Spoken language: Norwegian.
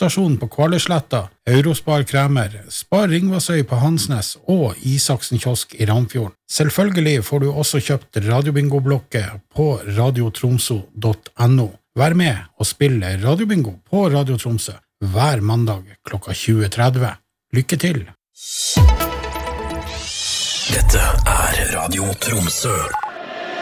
bensinstasjonen på Kvaløysletta, Eurospar Kremer, Spar Ringvassøy på Hansnes og Isaksen kiosk i Ramfjorden. Selvfølgelig får du også kjøpt radiobingo-blokket på radiotromso.no. Vær med og spille radiobingo på Radio Tromsø hver mandag klokka 20:30. Lykke til! Dette Radio Tromsø.